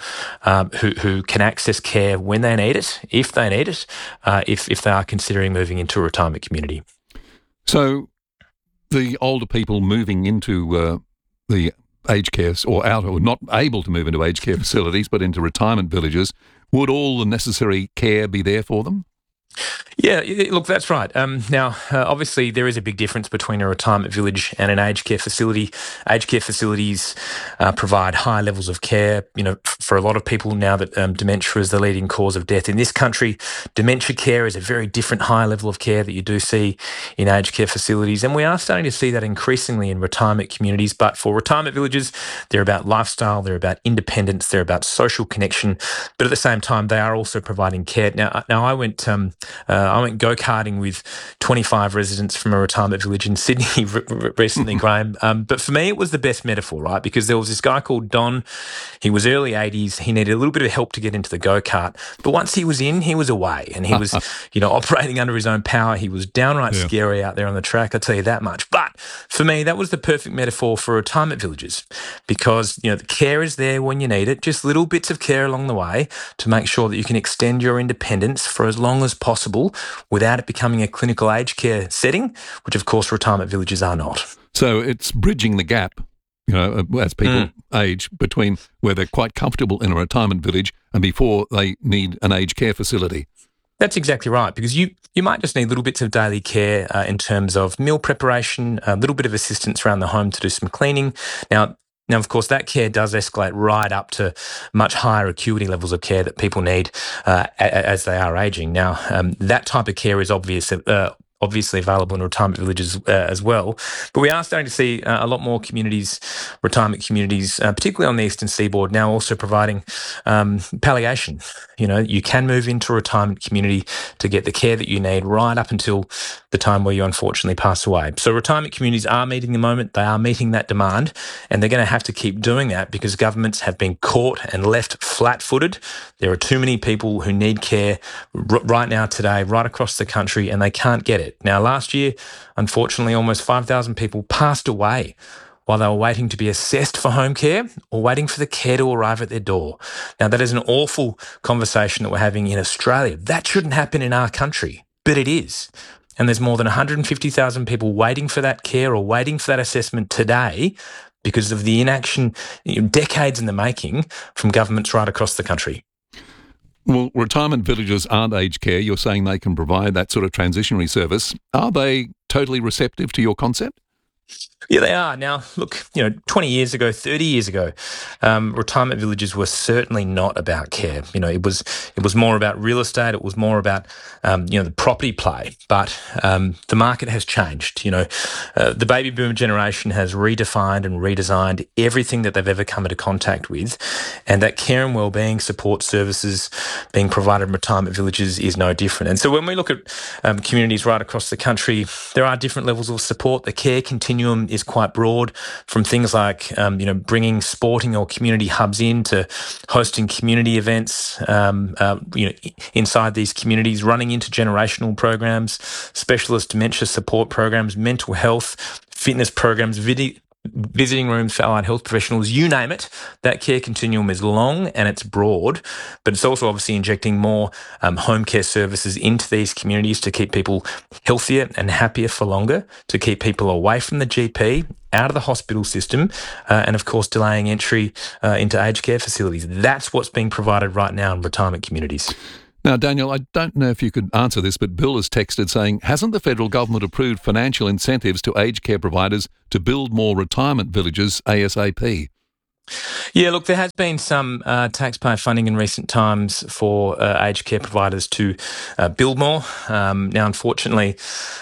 who can access care when they need it, if they need it, if they are considering moving into a retirement community. So the older people moving into the aged care or not able to move into aged care facilities but into retirement villages, would all the necessary care be there for them? Yeah, look, that's right. Now, obviously, there is a big difference between a retirement village and an aged care facility. Aged care facilities provide high levels of care. For a lot of people now that dementia is the leading cause of death in this country, dementia care is a very different high level of care that you do see in aged care facilities. And we are starting to see that increasingly in retirement communities. But for retirement villages, they're about lifestyle, they're about independence, they're about social connection. But at the same time, they are also providing care. Now I went go-karting with 25 residents from a retirement village in Sydney recently, Graham. But for me, it was the best metaphor, right? Because there was this guy called Don. He was early 80s. He needed a little bit of help to get into the go-kart. But once he was in, he was away. And he was, operating under his own power. He was downright scary out there on the track, I'll tell you that much. But for me, that was the perfect metaphor for retirement villages because, the care is there when you need it, just little bits of care along the way to make sure that you can extend your independence for as long as possible without it becoming a clinical aged care setting, which of course retirement villages are not. So it's bridging the gap, as people age, between where they're quite comfortable in a retirement village and before they need an aged care facility. That's exactly right, because you might just need little bits of daily care in terms of meal preparation, a little bit of assistance around the home to do some cleaning. Now, of course, that care does escalate right up to much higher acuity levels of care that people need as they are ageing. Now, that type of care is obviously available in retirement villages as well. But we are starting to see a lot more retirement communities, particularly on the eastern seaboard, now also providing palliation. You can move into a retirement community to get the care that you need right up until the time where you unfortunately pass away. So retirement communities are meeting the moment, they are meeting that demand, and they're going to have to keep doing that because governments have been caught and left flat-footed. There are too many people who need care right now today, right across the country, and they can't get it. Now, last year, unfortunately, almost 5,000 people passed away while they were waiting to be assessed for home care or waiting for the care to arrive at their door. Now, that is an awful conversation that we're having in Australia. That shouldn't happen in our country, but it is. And there's more than 150,000 people waiting for that care or waiting for that assessment today because of the inaction, decades in the making, from governments right across the country. Well, retirement villages aren't aged care. You're saying they can provide that sort of transitionary service. Are they totally receptive to your concept? Yeah, they are. Now, look, 20 years ago, 30 years ago, retirement villages were certainly not about care. It was more about real estate. It was more about, the property play. But the market has changed. The baby boomer generation has redefined and redesigned everything that they've ever come into contact with. And that care and wellbeing support services being provided in retirement villages is no different. And so when we look at communities right across the country, there are different levels of support. The care continues continuum is quite broad, from things like, bringing sporting or community hubs in to hosting community events, inside these communities, running intergenerational programs, specialist dementia support programs, mental health, fitness programs, visiting rooms for allied health professionals, you name it. That care continuum is long and it's broad, but it's also obviously injecting more home care services into these communities to keep people healthier and happier for longer, to keep people away from the GP, out of the hospital system, and of course delaying entry into aged care facilities. That's what's being provided right now in retirement communities. Now, Daniel, I don't know if you could answer this, but Bill has texted saying, hasn't the federal government approved financial incentives to aged care providers to build more retirement villages ASAP? Yeah, look, there has been some taxpayer funding in recent times for aged care providers to build more. Now, unfortunately,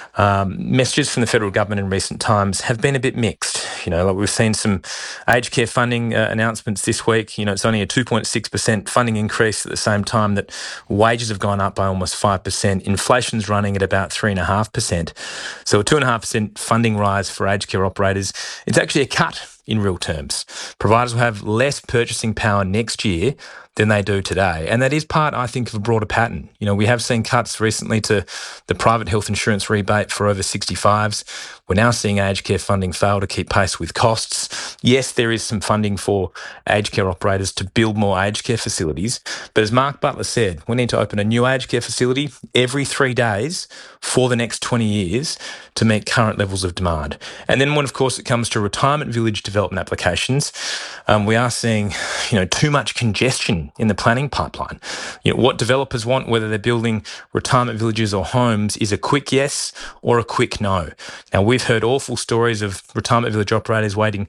messages from the federal government in recent times have been a bit mixed. We've seen some aged care funding announcements this week. It's only a 2.6% funding increase at the same time that wages have gone up by almost 5%. Inflation's running at about 3.5%. So a 2.5% funding rise for aged care operators, it's actually a cut in real terms. Providers will have less purchasing power next year than they do today. And that is part, I think, of a broader pattern. We have seen cuts recently to the private health insurance rebate for over 65s. We're now seeing aged care funding fail to keep pace with costs. Yes, there is some funding for aged care operators to build more aged care facilities. But as Mark Butler said, we need to open a new aged care facility every 3 days for the next 20 years to meet current levels of demand. And then when, of course, it comes to retirement village development applications, we are seeing, too much congestion in the planning pipeline. What developers want, whether they're building retirement villages or homes, is a quick yes or a quick no. Now, we've heard awful stories of retirement village operators waiting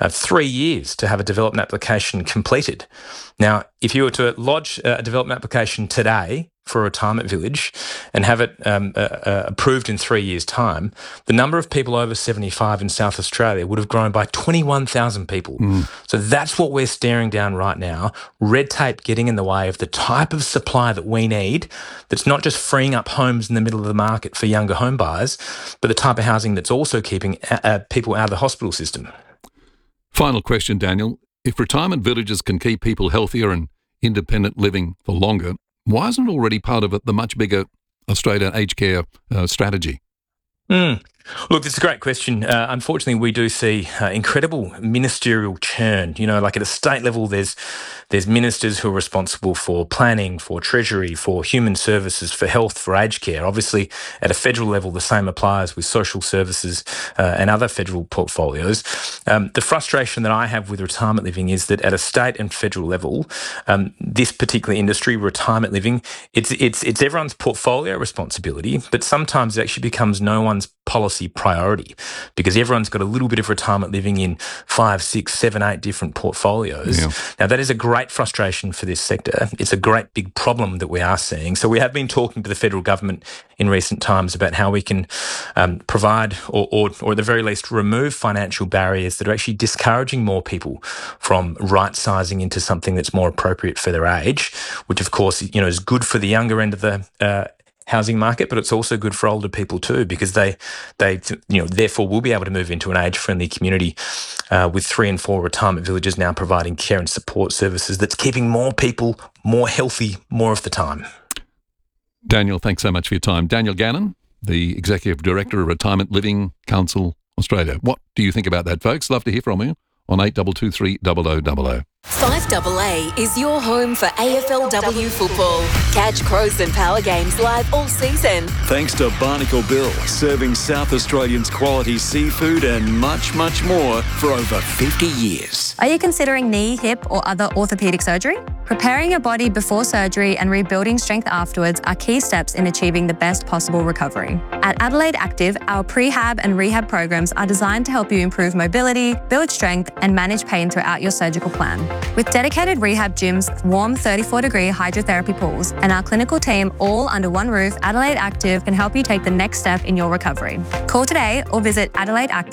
3 years to have a development application completed. Now, if you were to lodge a development application today for a retirement village and have it approved in 3 years' time, the number of people over 75 in South Australia would have grown by 21,000 people. So that's what we're staring down right now. Red tape getting in the way of the type of supply that we need, that's not just freeing up homes in the middle of the market for younger home buyers, but the type of housing that's also keeping people out of the hospital system. Final question, Daniel. If retirement villages can keep people healthier and independent living for longer, why isn't it already part of the much bigger Australian aged care strategy? Look, it's a great question. Unfortunately, we do see incredible ministerial churn. Like at a state level, there's ministers who are responsible for planning, for treasury, for human services, for health, for aged care. Obviously, at a federal level, the same applies with social services and other federal portfolios. The frustration that I have with retirement living is that at a state and federal level, this particular industry, retirement living, it's everyone's portfolio responsibility, but sometimes it actually becomes no one's policy priority because everyone's got a little bit of retirement living in 5, 6, 7, 8 different portfolios. Yeah. Now, that is a great frustration for this sector. It's a great big problem that we are seeing. So we have been talking to the federal government in recent times about how we can provide or at the very least remove financial barriers that are actually discouraging more people from right-sizing into something that's more appropriate for their age, which of course, is good for the younger end of the housing market, but it's also good for older people too, because they therefore will be able to move into an age-friendly community with 3 and 4 retirement villages now providing care and support services that's keeping more people more healthy more of the time. Daniel, thanks so much for your time. Daniel Gannon, the Executive Director of Retirement Living Council Australia. What do you think about that, folks? Love to hear from you on 8223 0000. 5AA is your home for AFLW football. Catch Crows and Power games live all season. Thanks to Barnacle Bill, serving South Australians quality seafood and much, much more for over 50 years. Are you considering knee, hip or other orthopaedic surgery? Preparing your body before surgery and rebuilding strength afterwards are key steps in achieving the best possible recovery. At Adelaide Active, our prehab and rehab programs are designed to help you improve mobility, build strength and manage pain throughout your surgical plan. With dedicated rehab gyms, warm 34-degree hydrotherapy pools, and our clinical team all under one roof, Adelaide Active can help you take the next step in your recovery. Call today or visit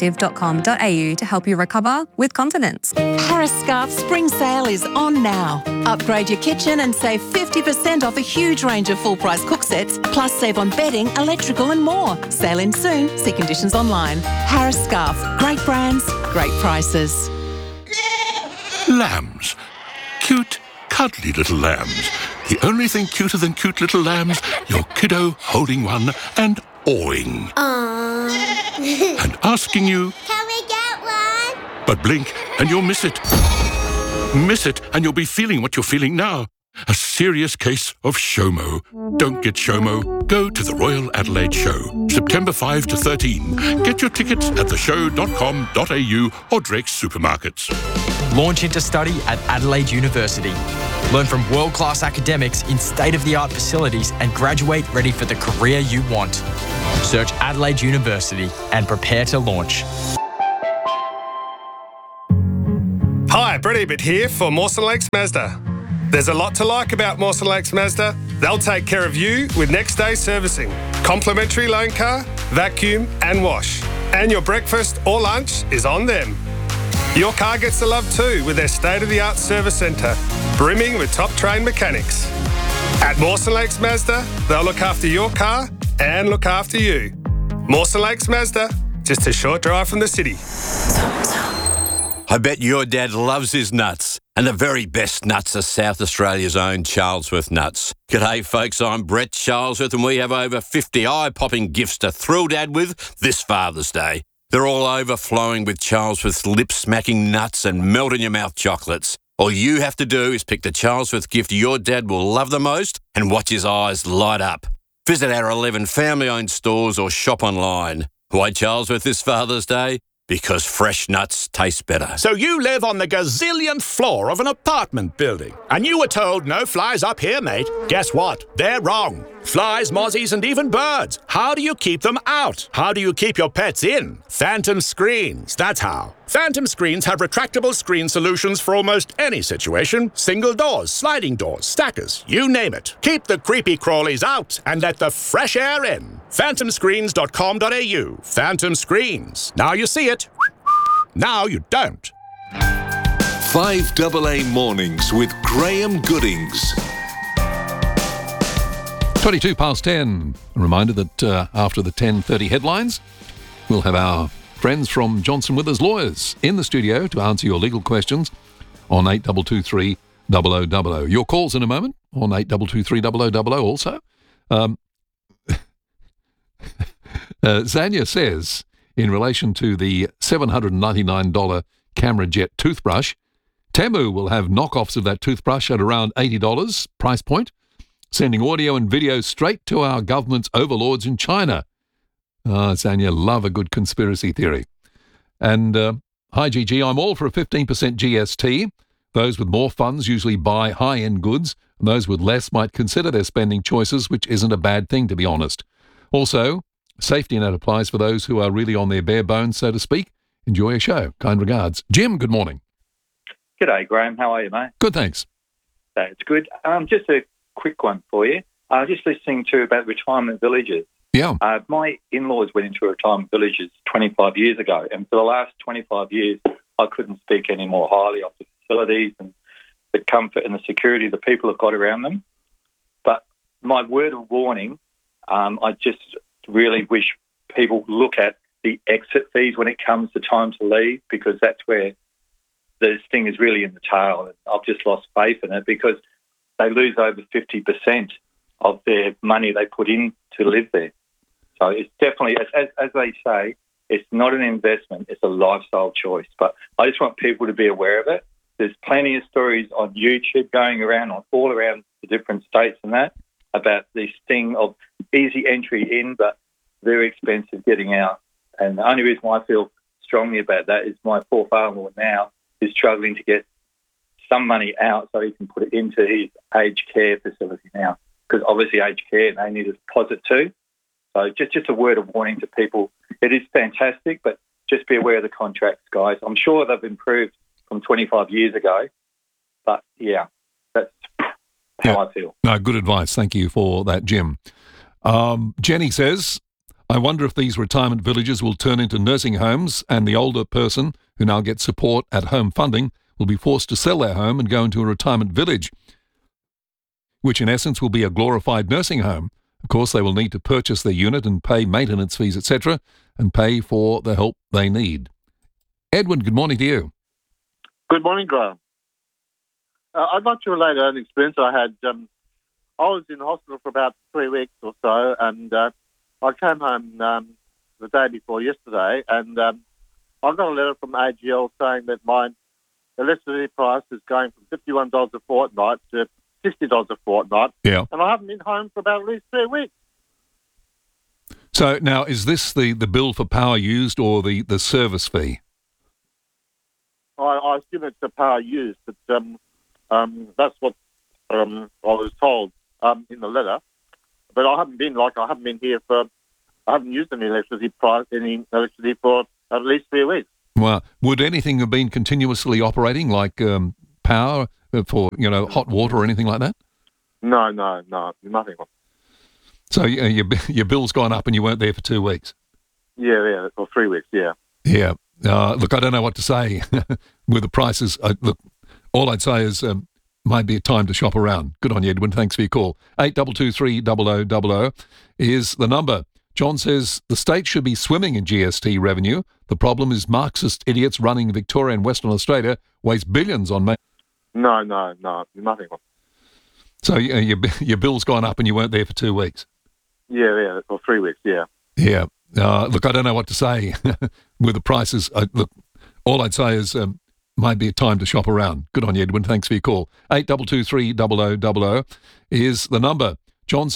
adelaideactive.com.au to help you recover with confidence. Paris Scarf Spring Sale is on now. Upgrade your kitchen and save 50% off a huge range of full-price cook sets, plus save on bedding, electrical and more. Sale in soon. See conditions online. Harris Scarf. Great brands, great prices. Lambs. Cute, cuddly little lambs. The only thing cuter than cute little lambs, your kiddo holding one and awing. Aww. And asking you, can we get one? But blink and you'll miss it. Miss it and you'll be feeling what you're feeling now. A serious case of SHOMO. Don't get SHOMO. Go to the Royal Adelaide Show, September 5 to 13. Get your tickets at theshow.com.au or Drake's supermarkets. Launch into study at Adelaide University. Learn from world-class academics in state-of-the-art facilities and graduate ready for the career you want. Search Adelaide University and prepare to launch. Hi, Brett Ebert here for Mawson Lakes Mazda. There's a lot to like about Mawson Lakes Mazda. They'll take care of you with next day servicing, complimentary loan car, vacuum and wash. And your breakfast or lunch is on them. Your car gets the love too with their state-of-the-art service centre, brimming with top-trained mechanics. At Mawson Lakes Mazda, they'll look after your car and look after you. Mawson Lakes Mazda, just a short drive from the city. I bet your dad loves his nuts. And the very best nuts are South Australia's own Charlesworth nuts. G'day folks, I'm Brett Charlesworth and we have over 50 eye-popping gifts to thrill Dad with this Father's Day. They're all overflowing with Charlesworth's lip-smacking nuts and melt-in-your-mouth chocolates. All you have to do is pick the Charlesworth gift your dad will love the most and watch his eyes light up. Visit our 11 family-owned stores or shop online. Why Charlesworth this Father's Day? Because fresh nuts taste better. So you live on the gazillionth floor of an apartment building, and you were told no flies up here, mate. Guess what? They're wrong. Flies, mozzies, and even birds. How do you keep them out? How do you keep your pets in? Phantom Screens, that's how. Phantom Screens have retractable screen solutions for almost any situation. Single doors, sliding doors, stackers, you name it. Keep the creepy crawlies out and let the fresh air in. PhantomScreens.com.au. Phantom Screens. Now you see it. Now you don't. 5AA Mornings with Graham Goodings. 22 past 10. A reminder that after the 10:30 headlines, we'll have our friends from Johnson Withers Lawyers in the studio to answer your legal questions on 8223 0000. Your calls in a moment on 8223 0000 also. Zanya says, in relation to the $799 Camera Jet toothbrush, Temu will have knockoffs of that toothbrush at around $80 price point, sending audio and video straight to our government's overlords in China. Zanya, love a good conspiracy theory. And hi, GG, I'm all for a 15% GST. Those with more funds usually buy high-end goods, and those with less might consider their spending choices, which isn't a bad thing, to be honest. Also, safety net applies for those who are really on their bare bones, so to speak. Enjoy your show. Kind regards. Jim, good morning. G'day, Graham. How are you, mate? Good, thanks. That's good. Just a quick one for you. I was just listening to about retirement villages. Yeah. My in-laws went into retirement villages 25 years ago, and for the last 25 years, I couldn't speak any more highly of the facilities and the comfort and the security the people have got around them. But my word of warning, I just really wish people look at the exit fees when it comes to time to leave, because that's where this thing is really in the tail. And I've just lost faith in it because they lose over 50% of their money they put in to live there. So it's definitely, as they say, it's not an investment, it's a lifestyle choice. But I just want people to be aware of it. There's plenty of stories on YouTube going around, all around the different states and that, about this thing of easy entry in, but very expensive getting out. And the only reason why I feel strongly about that is my poor father-in-law now is struggling to get some money out so he can put it into his aged care facility now, because obviously aged care, they need a deposit too. So just a word of warning to people. It is fantastic, but just be aware of the contracts, guys. I'm sure they've improved from 25 years ago, but yeah, that's how I feel. No, good advice. Thank you for that, Jim. Jenny says, I wonder if these retirement villages will turn into nursing homes and the older person who now gets support at home funding will be forced to sell their home and go into a retirement village, which in essence will be a glorified nursing home. Of course, they will need to purchase their unit and pay maintenance fees, etc., and pay for the help they need. Edwin, good morning to you. Good morning, Graham. I'd like to relate an experience I had. I was in hospital for about 3 weeks or so, and I came home the day before yesterday, and I got a letter from AGL saying that my electricity price is going from $51 a fortnight to $60 a fortnight, yeah. And I haven't been home for about at least 3 weeks. So now, is this the bill for power used or the service fee? I assume it's the power used, but that's what I was told in the letter. But I haven't been here I haven't used any electricity for at least 3 weeks. Well, would anything have been continuously operating, like power for hot water or anything like that? No, nothing. So your bill's gone up and you weren't there for 2 weeks? Yeah, or 3 weeks, yeah. Yeah. Look, I don't know what to say with the prices. Look, all I'd say is might be a time to shop around. Good on you, Edwin. Thanks for your call. 8223 0000 is the number. John says the state should be swimming in GST revenue. The problem is Marxist idiots running Victoria and Western Australia waste billions on... No, nothing. So your bill's gone up and you weren't there for 2 weeks? Yeah, or 3 weeks, yeah. Yeah. Look, I don't know what to say with the prices. Look, all I'd say is might be a time to shop around. Good on you, Edwin. Thanks for your call. 8223 0000 is the number. John says